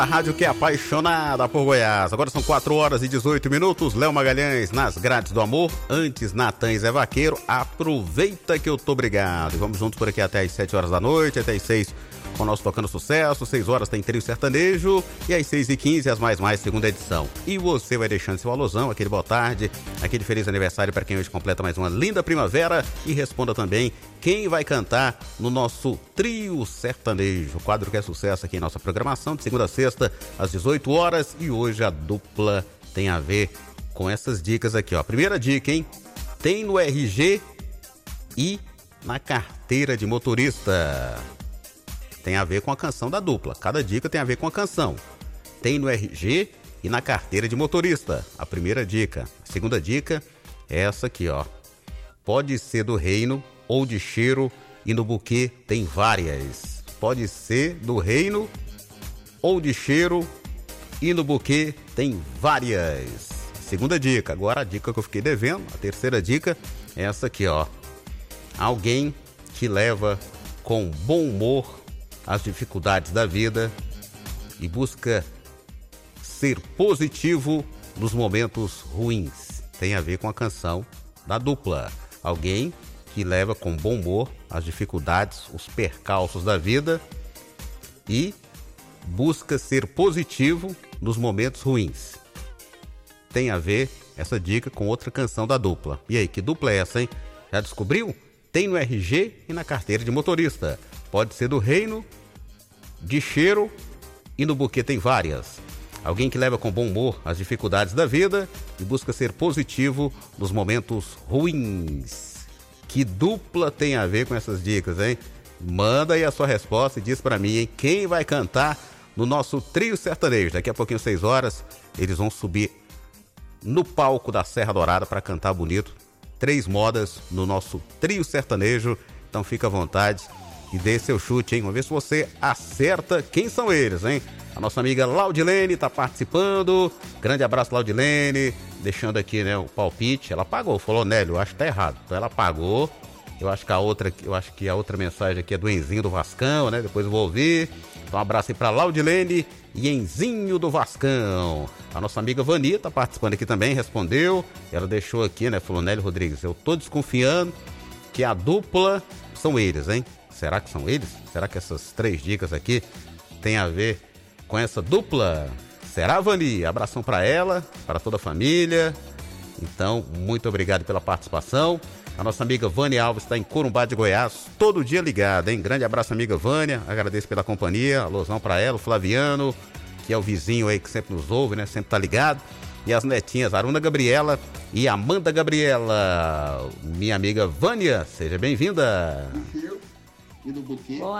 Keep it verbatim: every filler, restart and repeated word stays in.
A rádio que é apaixonada por Goiás. Agora são quatro horas e dezoito minutos. Léo Magalhães nas grades do amor. Antes, Natan e Zé Vaqueiro. Aproveita que eu tô obrigado. E vamos juntos por aqui até as sete horas da noite, até as seis com o nosso Tocando Sucesso. seis horas tem Trio Sertanejo. E às seis e quinze, as mais mais, segunda edição. E você vai deixando seu alusão, aquele boa tarde, aquele feliz aniversário para quem hoje completa mais uma linda primavera. E responda também quem vai cantar no nosso Trio Sertanejo, o quadro que é sucesso aqui em nossa programação, de segunda a sexta, às dezoito horas. E hoje a dupla tem a ver com essas dicas aqui, ó. Primeira dica, hein? Tem no R G e na carteira de motorista. Tem a ver com a canção da dupla. Cada dica tem a ver com a canção. Tem no R G e na carteira de motorista. A primeira dica. A segunda dica é essa aqui, ó. Pode ser do reino ou de cheiro, e no buquê tem várias. Pode ser do reino ou de cheiro, e no buquê tem várias. Segunda dica. Agora a dica que eu fiquei devendo, a terceira dica é essa aqui, ó. Alguém que leva com bom humor as dificuldades da vida e busca ser positivo nos momentos ruins. Tem a ver com a canção da dupla. Alguém que leva com bom humor as dificuldades, os percalços da vida e busca ser positivo nos momentos ruins. Tem a ver essa dica com outra canção da dupla. E aí, que dupla é essa, hein? Já descobriu? Tem no R G e na carteira de motorista. Pode ser do reino, de cheiro, e no buquê tem várias. Alguém que leva com bom humor as dificuldades da vida e busca ser positivo nos momentos ruins. Que dupla tem a ver com essas dicas, hein? Manda aí a sua resposta e diz pra mim, hein? Quem vai cantar no nosso Trio Sertanejo? Daqui a pouquinho, seis horas, eles vão subir no palco da Serra Dourada para cantar bonito. Três modas no nosso Trio Sertanejo. Então fica à vontade e dê seu chute, hein? Vamos ver se você acerta quem são eles, hein? A nossa amiga Laudilene tá participando. Grande abraço, Laudilene. Deixando aqui, né, o palpite. Ela pagou, falou, Nélio, eu acho que tá errado. Então ela pagou. Eu acho que a outra, eu acho que a outra mensagem aqui é do Enzinho do Vascão, né? Depois eu vou ouvir. Então um abraço aí pra Laudilene e Enzinho do Vascão. A nossa amiga Vani tá participando aqui também, respondeu. Ela deixou aqui, né? Falou, Nélio Rodrigues, eu tô desconfiando que a dupla são eles, hein? Será que são eles? Será que essas três dicas aqui tem a ver com essa dupla? Será, Vani? Abração para ela, para toda a família. Então, muito obrigado pela participação. A nossa amiga Vânia Alves está em Corumbá de Goiás, todo dia ligada, hein? Grande abraço, amiga Vânia. Agradeço pela companhia. Alusão para ela, o Flaviano, que é o vizinho aí que sempre nos ouve, né? Sempre tá ligado. E as netinhas, Aruna Gabriela e Amanda Gabriela. Minha amiga Vânia, seja bem-vinda. E no buquê?